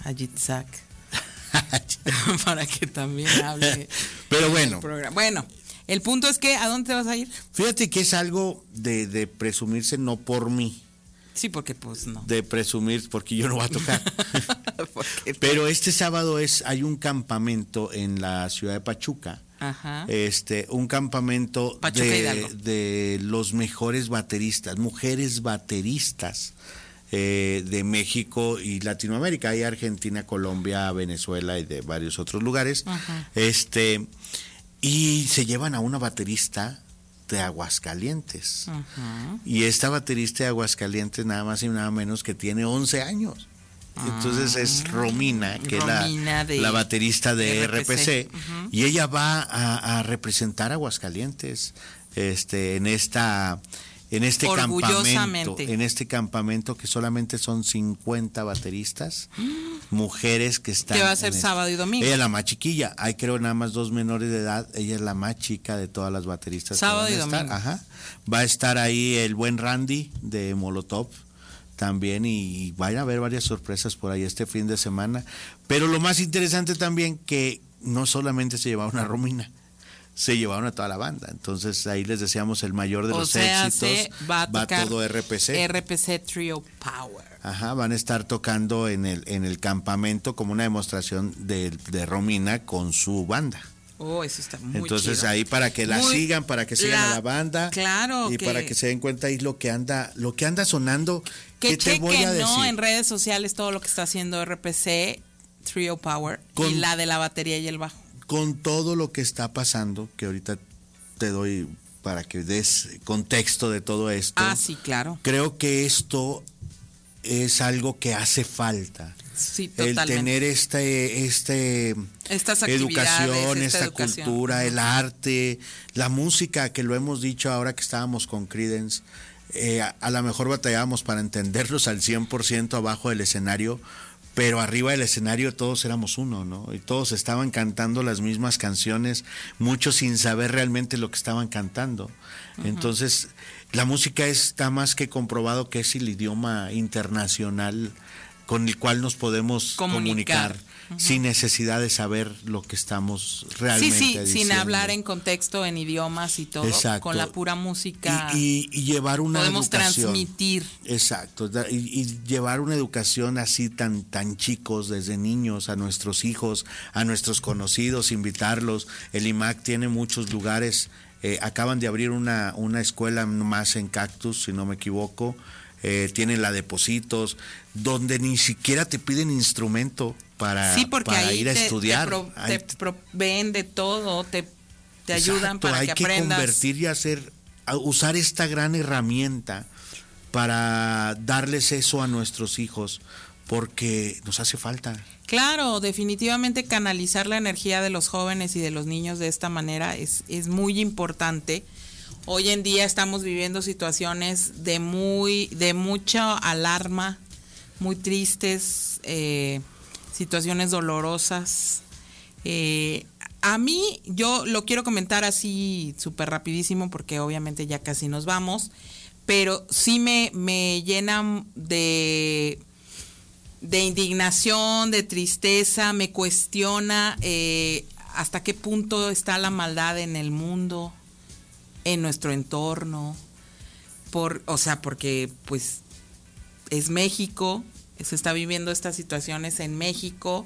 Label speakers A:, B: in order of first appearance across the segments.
A: a Yitzhak para que también hable.
B: Pero bueno.
A: Bueno, el punto es que, ¿a dónde te vas a ir?
B: Fíjate que es algo de presumirse, no por mí.
A: Sí, porque pues no.
B: De presumir, porque yo no voy a tocar. Pero este sábado hay un campamento en la ciudad de Pachuca.
A: Ajá.
B: Un campamento
A: Hidalgo,
B: de los mejores bateristas, mujeres bateristas de México y Latinoamérica. Hay Argentina, Colombia, Venezuela y de varios otros lugares.
A: Ajá.
B: Y se llevan a una baterista de Aguascalientes.
A: Ajá.
B: Y esta baterista de Aguascalientes nada más y nada menos que tiene 11 años. Entonces es Romina, que
A: Romina
B: es la baterista de RPC.
A: Uh-huh.
B: Y ella va a representar a Aguascalientes en este campamento que solamente son 50 bateristas, mujeres que están.
A: ¿Qué va a ser sábado y domingo?
B: Ella es la más chiquilla, hay creo nada más 2 menores de edad, ella es la más chica de todas las bateristas.
A: Sábado
B: que
A: y
B: van a estar.
A: domingo.
B: Ajá. Va a estar ahí el buen Randy de Molotov también, y van a haber varias sorpresas por ahí este fin de semana. Pero lo más interesante también que no solamente se llevaron a Romina, se llevaron a toda la banda. Entonces ahí les deseamos el mayor de los éxitos.
A: Va
B: todo RPC.
A: RPC Trio Power.
B: Ajá, van a estar tocando en el campamento como una demostración de Romina con su banda.
A: Oh, eso está muy
B: Entonces
A: chido.
B: Ahí para que la sigan, para que sigan a la banda.
A: Claro.
B: Y para que se den cuenta ahí lo que anda sonando.
A: Que
B: te voy a decir.
A: ¿No? En redes sociales todo lo que está haciendo RPC Trio Power y la de la batería y el bajo.
B: Con todo lo que está pasando, que ahorita te doy para que des contexto de todo esto.
A: Ah, sí, claro.
B: Creo que esto es algo que hace falta.
A: Sí, totalmente.
B: El tener
A: estas
B: educación, esta
A: educación.
B: cultura, el arte, la música, que lo hemos dicho ahora que estábamos con Creedence. A lo mejor batallábamos para entenderlos al 100% abajo del escenario, pero arriba del escenario todos éramos uno, ¿no? Y todos estaban cantando las mismas canciones, muchos sin saber realmente lo que estaban cantando. Uh-huh. Entonces, la música está más que comprobado que es el idioma internacional con el cual nos podemos comunicar. Uh-huh. Sin necesidad de saber lo que estamos realmente diciendo.
A: Sin hablar en contexto, en idiomas y todo.
B: Exacto.
A: Con la pura música
B: y llevar una
A: podemos
B: educación.
A: Transmitir.
B: Exacto, y llevar una educación así tan chicos, desde niños, a nuestros hijos, a nuestros conocidos, invitarlos. El IMAC tiene muchos lugares, acaban de abrir una escuela más en Cactus, si no me equivoco. Tienen la Depositos, donde ni siquiera te piden instrumento para ir a estudiar.
A: Te proveen de todo, te ayudan para que aprendas.
B: Hay que convertir y usar esta gran herramienta para darles eso a nuestros hijos, porque nos hace falta.
A: Claro, definitivamente canalizar la energía de los jóvenes y de los niños de esta manera es muy importante. Hoy en día estamos viviendo situaciones de mucha alarma, muy tristes, situaciones dolorosas. A mí, yo lo quiero comentar así súper rapidísimo porque obviamente ya casi nos vamos, pero sí me llena de indignación, de tristeza, me cuestiona hasta qué punto está la maldad en el mundo, en nuestro entorno, porque pues es México, se está viviendo estas situaciones en México.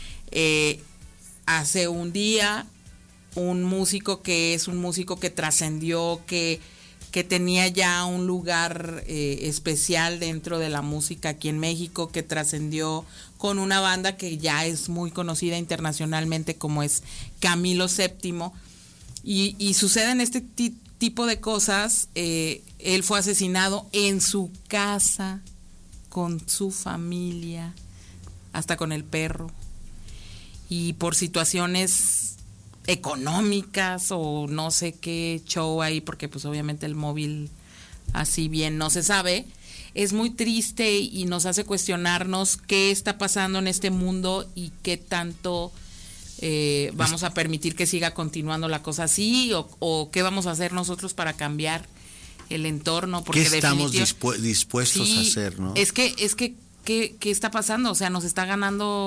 A: Hace un día un músico que trascendió, que tenía ya un lugar especial dentro de la música aquí en México, que trascendió con una banda que ya es muy conocida internacionalmente como es Camilo VII, y suceden este tipo de cosas. Él fue asesinado en su casa, con su familia, hasta con el perro, y por situaciones económicas o no sé qué show ahí, porque pues obviamente el móvil así bien no se sabe. Es muy triste y nos hace cuestionarnos qué está pasando en este mundo y qué tanto vamos a permitir que siga continuando la cosa así, o qué vamos a hacer nosotros para cambiar el entorno, porque
B: ¿qué estamos dispuestos a hacer, no?
A: Es que ¿qué está pasando? O sea, nos está ganando